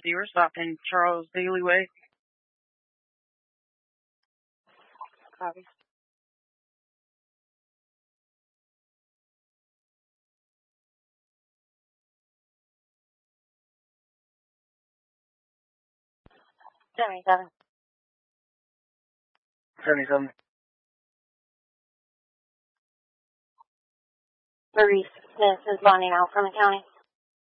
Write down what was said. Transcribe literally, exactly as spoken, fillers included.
You were stopping Charles Daly Way. Copy. seventy-seven. seventy-seven. Maurice Smith is bonding out from the county.